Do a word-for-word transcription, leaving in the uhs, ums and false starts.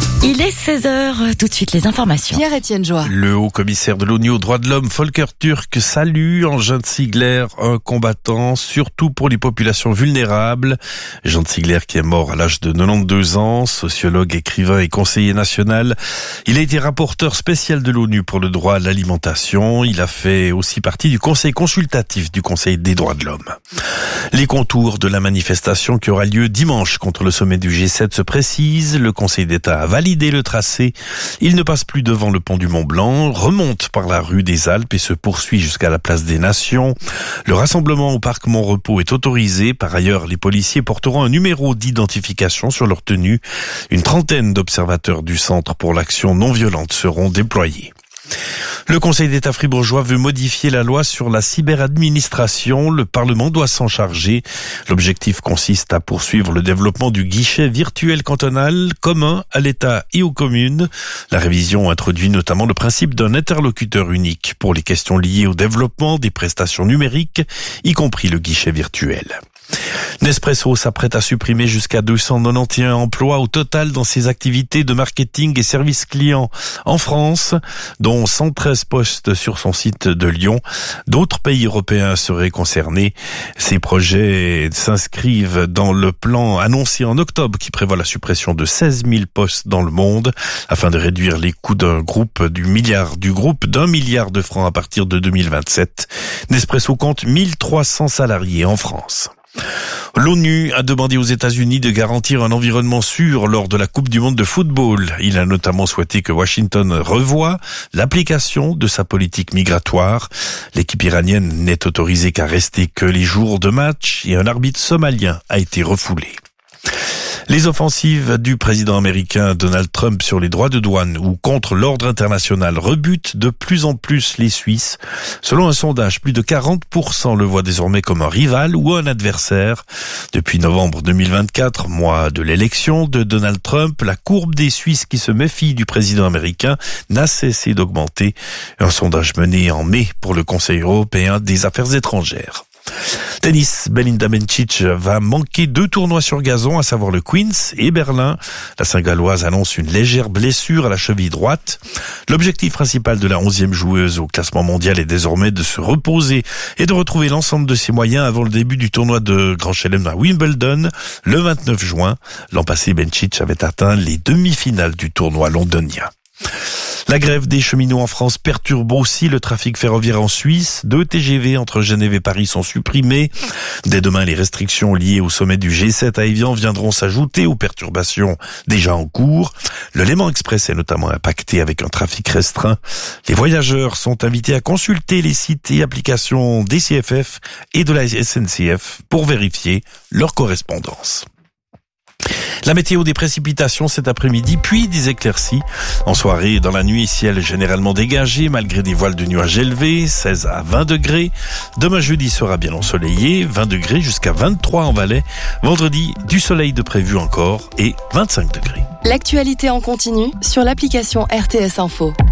Il est seize heures, tout de suite les informations. Pierre-Étienne Joie. Le haut-commissaire de l'ONU aux droits de l'homme, Volker Turk, salue en Jean Ziegler, un combattant, surtout pour les populations vulnérables. Jean Ziegler qui est mort à l'âge de quatre-vingt-douze ans, sociologue, écrivain et conseiller national. Il a été rapporteur spécial de l'ONU pour le droit à l'alimentation. Il a fait aussi partie du conseil consultatif du Conseil des droits de l'homme. Les contours de la manifestation qui aura lieu dimanche contre le sommet du G sept se précisent. Le Conseil d'État a validé le tracé. Il ne passe plus devant le pont du Mont-Blanc, remonte par la rue des Alpes et se poursuit jusqu'à la place des Nations. Le rassemblement au parc Mont-Repos est autorisé. Par ailleurs, les policiers porteront un numéro d'identification sur leur tenue. Une trentaine d'observateurs du Centre pour l'action non violente seront déployés. Le Conseil d'État fribourgeois veut modifier la loi sur la cyberadministration. Le Parlement doit s'en charger. L'objectif consiste à poursuivre le développement du guichet virtuel cantonal commun à l'État et aux communes. La révision introduit notamment le principe d'un interlocuteur unique pour les questions liées au développement des prestations numériques, y compris le guichet virtuel. Nespresso s'apprête à supprimer jusqu'à deux cent quatre-vingt-onze emplois au total dans ses activités de marketing et services clients en France, dont cent treize postes sur son site de Lyon. D'autres pays européens seraient concernés. Ces projets s'inscrivent dans le plan annoncé en octobre qui prévoit la suppression de seize mille postes dans le monde afin de réduire les coûts d'un groupe du milliard, du groupe d'un milliard de francs à partir de deux mille vingt-sept. Nespresso compte mille trois cents salariés en France. L'ONU a demandé aux États-Unis de garantir un environnement sûr lors de la Coupe du monde de football. Il a notamment souhaité que Washington revoie l'application de sa politique migratoire. L'équipe iranienne n'est autorisée qu'à rester que les jours de match et un arbitre somalien a été refoulé. Les offensives du président américain Donald Trump sur les droits de douane ou contre l'ordre international rebutent de plus en plus les Suisses. Selon un sondage, plus de quarante pour cent le voient désormais comme un rival ou un adversaire. Depuis novembre deux mille vingt-quatre, mois de l'élection de Donald Trump, la courbe des Suisses qui se méfient du président américain n'a cessé d'augmenter. Un sondage mené en mai pour le Conseil européen des affaires étrangères. Tennis, Belinda Bencic va manquer deux tournois sur gazon, à savoir le Queens et Berlin. La Saint-Galloise annonce une légère blessure à la cheville droite. L'objectif principal de la onzième joueuse au classement mondial est désormais de se reposer et de retrouver l'ensemble de ses moyens avant le début du tournoi de Grand Chelem à Wimbledon le vingt-neuf juin. L'an passé, Bencic avait atteint les demi-finales du tournoi londonien. La grève des cheminots en France perturbe aussi le trafic ferroviaire en Suisse. Deux T G V entre Genève et Paris sont supprimés. Dès demain, les restrictions liées au sommet du G sept à Évian viendront s'ajouter aux perturbations déjà en cours. Le Léman Express est notamment impacté avec un trafic restreint. Les voyageurs sont invités à consulter les sites et applications des C F F et de la S N C F pour vérifier leur correspondance. La météo, des précipitations cet après-midi, puis des éclaircies. En soirée et dans la nuit, ciel généralement dégagé, malgré des voiles de nuages élevés, seize à vingt degrés. Demain jeudi sera bien ensoleillé, vingt degrés jusqu'à vingt-trois en Valais. Vendredi, du soleil de prévu encore et vingt-cinq degrés. L'actualité en continu sur l'application R T S Info.